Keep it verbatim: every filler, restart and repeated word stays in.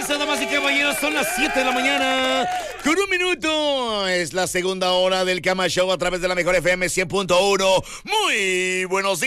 permiso, damas y caballeros, son las siete de la mañana. Con un minuto es la segunda hora del Cama Show a través de la Mejor F M cien punto uno. Muy buenos días.